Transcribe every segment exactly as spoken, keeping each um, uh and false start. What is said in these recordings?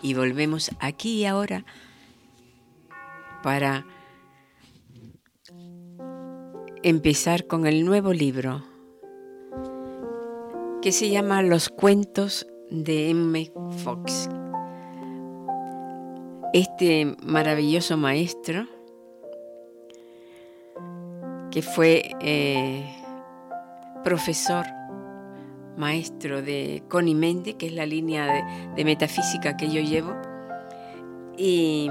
y volvemos aquí y ahora para empezar con el nuevo libro que se llama Los cuentos de M. Fox. Este maravilloso maestro que fue eh, profesor, maestro de Connie Méndez, que es la línea de, de metafísica que yo llevo, y,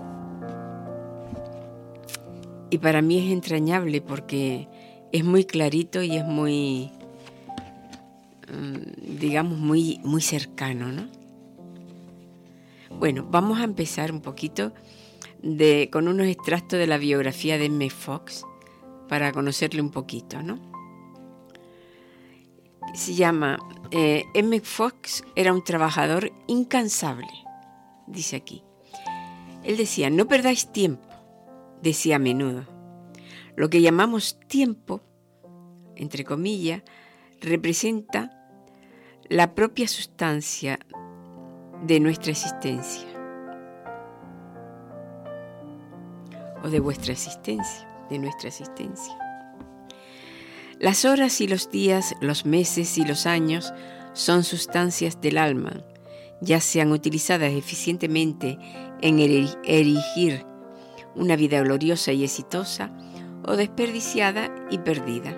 y para mí es entrañable porque es muy clarito y es muy, digamos, muy, muy cercano, ¿no? Bueno, vamos a empezar un poquito de, con unos extractos de la biografía de M. Fox para conocerle un poquito, ¿no? Se llama eh, M. Fox era un trabajador incansable, dice aquí. Él decía, no perdáis tiempo, decía a menudo. Lo que llamamos tiempo, entre comillas, representa la propia sustancia de nuestra existencia o de vuestra existencia, de nuestra existencia. Las horas y los días, los meses y los años son sustancias del alma, ya sean utilizadas eficientemente en erigir una vida gloriosa y exitosa o desperdiciada y perdida.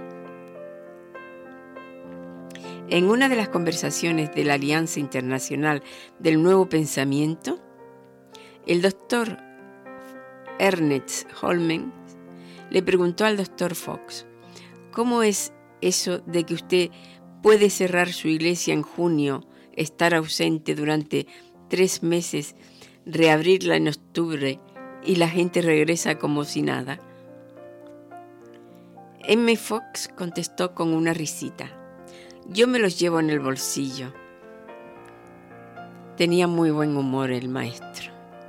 En una de las conversaciones de la Alianza Internacional del Nuevo Pensamiento, el doctor Ernest Holmen le preguntó al doctor Fox, ¿cómo es eso de que usted puede cerrar su iglesia en junio, estar ausente durante tres meses, reabrirla en octubre y la gente regresa como si nada? M. Fox contestó con una risita. Yo me los llevo en el bolsillo. Tenía muy buen humor el maestro.